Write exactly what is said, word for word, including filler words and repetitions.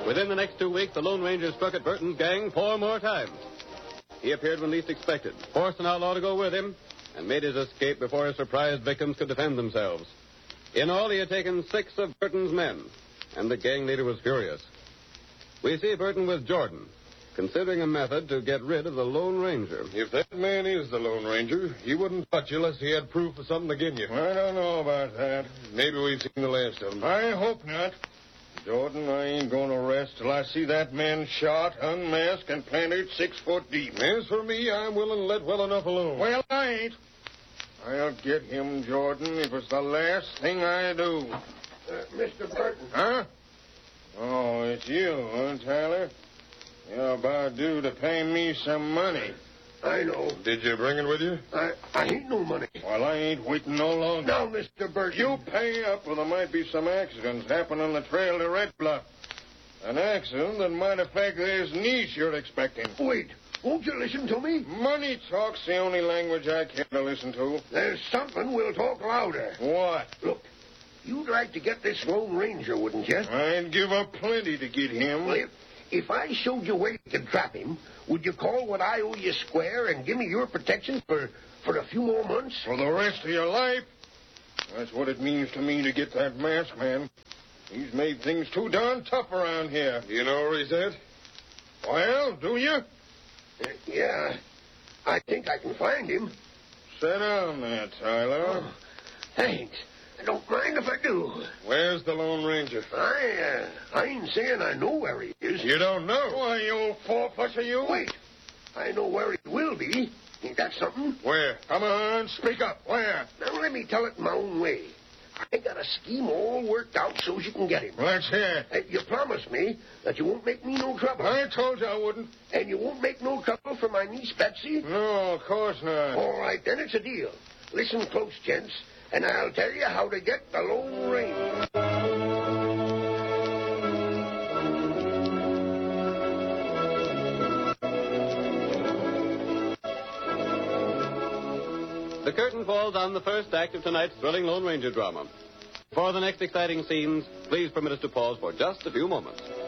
Within the next two weeks, the Lone Ranger struck at Burton's gang four more times. He appeared when least expected, forced an outlaw to go with him, and made his escape before his surprised victims could defend themselves. In all, he had taken six of Burton's men, and the gang leader was furious. We see Burton with Jordan, considering a method to get rid of the Lone Ranger. If that man is the Lone Ranger, he wouldn't touch you unless he had proof of something against you. I don't know about that. Maybe we've seen the last of him. I hope not. Jordan, I ain't going to rest till I see that man shot, unmasked, and planted six foot deep. As for me, I'm willing to let well enough alone. Well, I ain't. I'll get him, Jordan, if it's the last thing I do. Uh, Mister Burton. Huh? Oh, it's you, huh, Tyler? You're about due to pay me some money. I know. Did you bring it with you? I, I ain't no money. Well, I ain't waiting no longer. Now, Mister Burton. You pay up or there might be some accidents happen on the trail to Red Bluff. An accident that might affect this niece you're expecting. Wait. Won't you listen to me? Money talk's the only language I care to listen to. There's something we'll talk louder. What? Look, you'd like to get this Lone Ranger, wouldn't you? I'd give up plenty to get him. Well, if, if I showed you where you could trap him, would you call what I owe you square and give me your protection for, for a few more months? For the rest of your life? That's what it means to me to get that masked man. He's made things too darn tough around here. You know where he's at? Well, do you? Uh, yeah, I think I can find him. Sit down there, Tyler. Oh, thanks. Don't mind if I do. Where's the Lone Ranger? I, uh, I ain't saying I know where he is. You don't know? Why, you old four-fusser, you? Wait. I know where he will be. Ain't that something? Where? Come on, speak up. Where? Now, let me tell it my own way. I got a scheme all worked out so's you can get him. Let's hear. Uh, you promise me that you won't make me no trouble. I told you I wouldn't. And you won't make no trouble for my niece Betsy? No, of course not. All right, then it's a deal. Listen close, gents, and I'll tell you how to get the Lone Ranger. The curtain falls on the first act of tonight's thrilling Lone Ranger drama. For the next exciting scenes, please permit us to pause for just a few moments.